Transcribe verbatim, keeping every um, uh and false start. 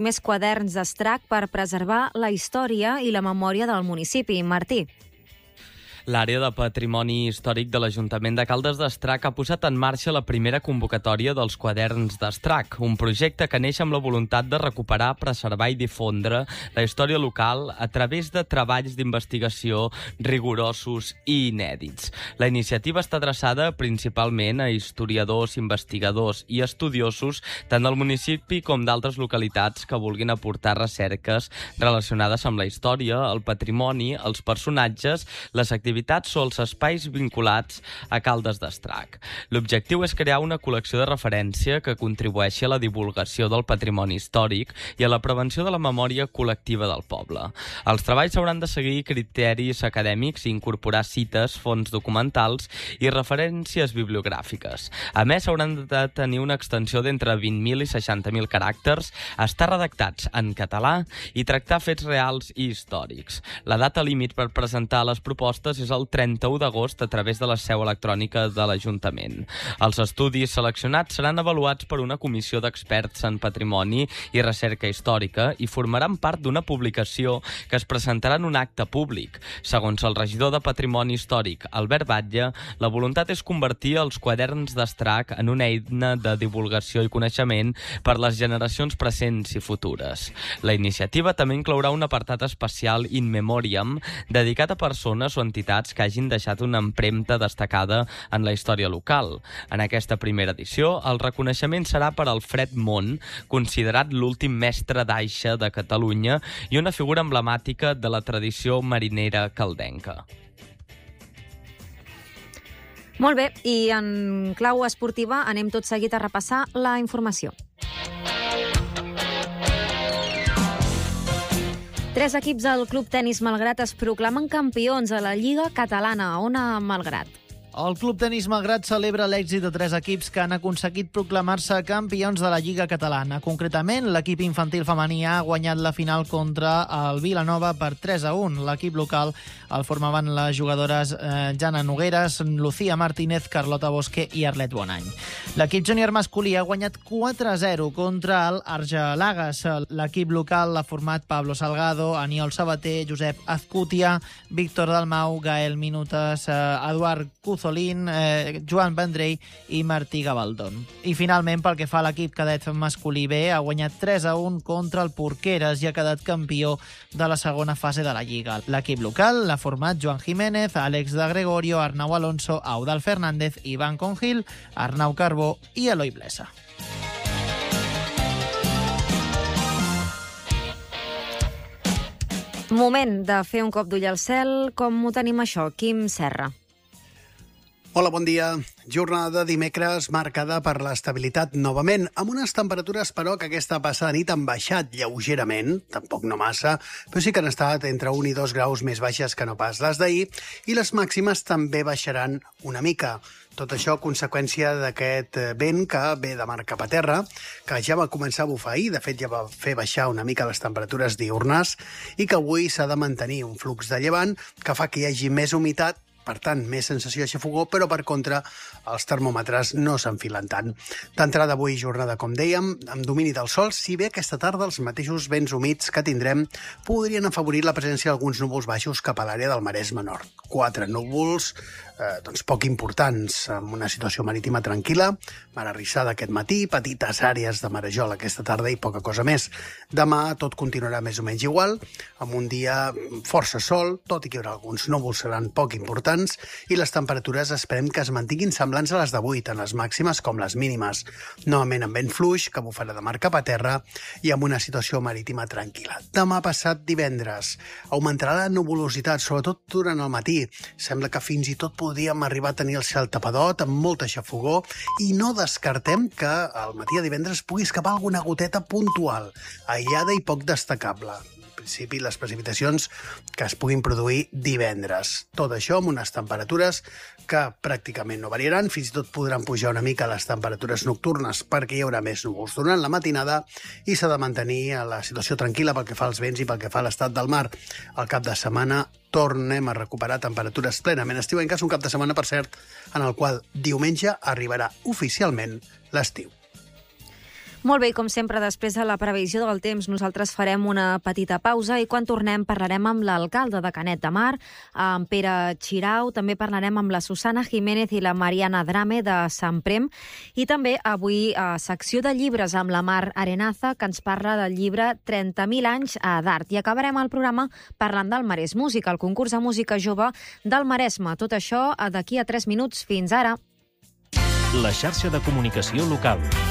Més quaderns d'Estrac per preservar la història i la memòria del municipi. Martí. L'àrea de patrimoni històric de l'Ajuntament de Caldes d'Estrac ha posat en marxa la primera convocatòria dels quaderns d'Estrac, un projecte que neix amb la voluntat de recuperar, preservar i difondre la història local a través de treballs d'investigació rigorosos i inèdits. La iniciativa està adreçada principalment a historiadors, investigadors i estudiosos tant del municipi com d'altres localitats que vulguin aportar recerques relacionades amb la història, el patrimoni, els personatges, les activitats activitats o els espais vinculats a Caldes d'Estrac. L'objectiu és crear una col·lecció de referència que contribueixi a la divulgació del patrimoni històric i a la prevenció de la memòria col·lectiva del poble. Els treballs hauran de seguir criteris acadèmics i incorporar cites, fonts documentals i referències bibliogràfiques. A més, hauran de tenir una extensió d'entre vint mil i seixanta mil caràcters, estar redactats en català i tractar fets reals i històrics. La data límit per presentar les propostes és el trenta-u d'agost a través de la seu electrònica de l'Ajuntament. Els estudis seleccionats seran avaluats per una comissió d'experts en patrimoni i recerca històrica i formaran part d'una publicació que es presentarà en un acte públic. Segons el regidor de Patrimoni Històric, Albert Batlle, la voluntat és convertir els quaderns d'Estrac en una eina de divulgació i coneixement per les generacions presents i futures. La iniciativa també inclourà un apartat especial in memoriam dedicat a persones o entitats que hagin deixat una empremta destacada en la història local. En aquesta primera edició, el reconeixement serà per Alfred Mont, considerat l'últim mestre d'aixa de Catalunya i una figura emblemàtica de la tradició marinera caldenca. Molt bé, i en clau esportiva anem tot seguit a repassar la informació. Tres equips del Club Tenis Malgrat es proclamen campions a la Lliga Catalana. On a Malgrat? El Club Tenis Malgrat celebra l'èxit de tres equips que han aconseguit proclamar-se campions de la Lliga Catalana. Concretament, l'equip infantil femení ha guanyat la final contra el Vilanova per tres a un. L'equip local el formaven les jugadores eh, Jana Nogueras, Lucía Martínez, Carlota Bosque i Arlet Bonany. L'equip júnior masculí ha guanyat quatre a zero contra el Argelagues. L'equip local l'ha format Pablo Salgado, Aniol Sabater, Josep Azcutia, Víctor Dalmau, Gael Minutas, eh, Eduard Cuzolín, eh, Joan Vendrell i Martí Gavaldón. I finalment, pel que fa a l'equip cadet masculí B, ha guanyat tres a un contra el Porqueres i ha quedat campió de la segona fase de la Lliga. L'equip local l'ha format Joan Jiménez, Àlex de Gregorio, Arnau Alonso, Audal Fernández, Ivan Congil, Arnau Carbó i Eloi Blesa. Moment de fer un cop d'ull al cel. Com ho tenim això? Quim Serra. Hola, bon dia. Jornada de dimecres marcada per l'estabilitat novament, amb unes temperatures, però, que aquesta passada nit han baixat lleugerament, tampoc no massa, però sí que han estat entre un i dos graus més baixes que no pas les d'ahir, i les màximes també baixaran una mica. Tot això a conseqüència d'aquest vent que ve de mar cap a terra, que ja va començar a bufar ahir, de fet ja va fer baixar una mica les temperatures diürnes, i que avui s'ha de mantenir un flux de llevant que fa que hi hagi més humitat, per tant, més sensació de xafogor, però per contra els termòmetres no s'enfilen tant. D'entrada avui jornada, com dèiem, amb domini del sol, si bé aquesta tarda els mateixos vents humits que tindrem podrien afavorir la presència d'alguns núvols baixos cap a l'àrea del Maresme Nord. Quatre núvols eh, doncs poc importants, amb una situació marítima tranquil·la, mar arrissada aquest matí, petites àrees de marejol aquesta tarda i poca cosa més. Demà tot continuarà més o menys igual, amb un dia força sol, tot i que hi haurà alguns núvols seran poc importants, i les temperatures esperem que es mantinguin semblants a les d'avui, tant les màximes com les mínimes. Novament amb vent fluix, que bufarà de mar cap a terra i amb una situació marítima tranquil·la. Demà passat divendres augmentarà la nuvolositat, sobretot durant el matí. Sembla que fins i tot podríem arribar a tenir el cel tapadot, amb molta xafogor, i no descartem que al matí de divendres pugui escapar alguna goteta puntual, aïllada i poc destacable. En principi, les precipitacions que es puguin produir divendres. Tot això amb unes temperatures que pràcticament no variaran, fins i tot podran pujar una mica les temperatures nocturnes perquè hi haurà més núvols durant la matinada i s'ha de mantenir la situació tranquil·la pel que fa als vents i pel que fa a l'estat del mar. Al cap de setmana tornem a recuperar temperatures plenament estiuenques, un cap de setmana, per cert, en el qual diumenge arribarà oficialment l'estiu. Molt bé, com sempre, després de la previsió del temps, nosaltres farem una petita pausa i quan tornem parlarem amb l'alcalde de Canet de Mar, amb Pere Xirau, també parlarem amb la Susana Jiménez i la Mariana Drame de Sant Prem, i també avui a secció de llibres amb la Mar Arenaza, que ens parla del llibre trenta mil anys d'art. I acabarem el programa parlant del Marès Música, el concurs de música jove del Maresme. Tot això d'aquí a tres minuts. Fins ara. La xarxa de comunicació local.